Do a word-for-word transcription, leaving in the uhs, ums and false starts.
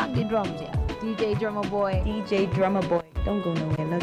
the drums, yeah. D J Drummer Boy. D J Drummer Boy. Don't go nowhere. Love